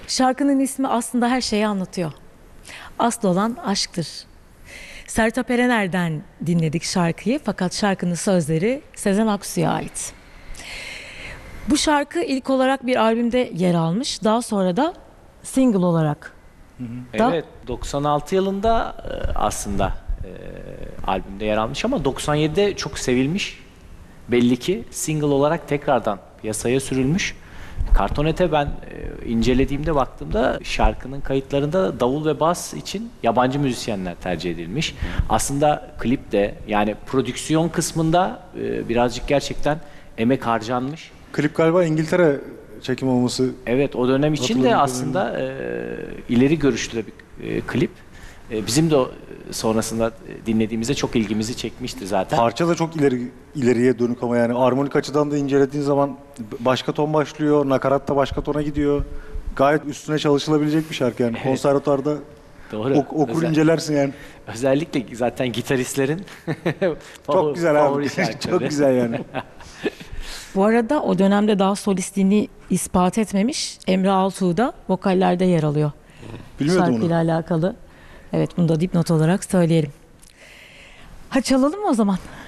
Şarkının ismi aslında her şeyi anlatıyor. Asıl olan aşktır. Sertab Erener'den dinledik şarkıyı, fakat şarkının sözleri Sezen Aksu'ya ait. Bu şarkı ilk olarak bir albümde yer almış. Daha sonra da single olarak. Evet, 96 yılında aslında albümde yer almış ama 97'de çok sevilmiş. Belli ki single olarak tekrardan piyasaya sürülmüş. Kartonete ben incelediğimde, baktığımda şarkının kayıtlarında davul ve bas için yabancı müzisyenler tercih edilmiş. Aslında klip de, yani prodüksiyon kısmında birazcık gerçekten emek harcanmış. Klip galiba İngiltere çekim olması. Evet, o dönem için de aslında ileri görüşlü bir klip. Bizim de sonrasında dinlediğimizde çok ilgimizi çekmişti zaten. Parça da çok ileriye dönük ama yani armonik açıdan da incelediğin zaman başka ton başlıyor, nakarat da başka tona gidiyor. Gayet üstüne çalışılabilecek bir şarkı yani. Evet. Konservatuarda doğru. okur incelersin yani. Özellikle zaten gitaristlerin çok güzel abi. Çok güzel yani. Bu arada o dönemde daha solistliğini ispat etmemiş Emre Altuğ da vokallerde yer alıyor. Bilmiyordum onu. Şarkıyla alakalı. Evet, bunu da dipnot olarak söyleyelim. Ha, çalalım mı o zaman?